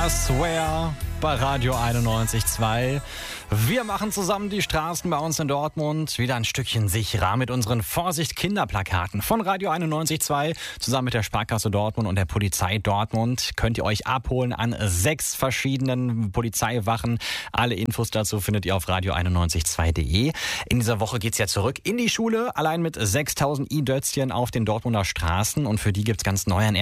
I Swear bei Radio 91.2. Wir machen zusammen die Straßen bei uns in Dortmund wieder ein Stückchen sicherer mit unseren Vorsicht-Kinder-Plakaten von Radio 91.2. Zusammen mit der Sparkasse Dortmund und der Polizei Dortmund könnt ihr euch abholen an 6 verschiedenen Polizeiwachen. Alle Infos dazu findet ihr auf radio912.de. In dieser Woche geht's ja zurück in die Schule, allein mit 6.000 i-Dötzchen auf den Dortmunder Straßen. Und für die gibt's ganz neu ein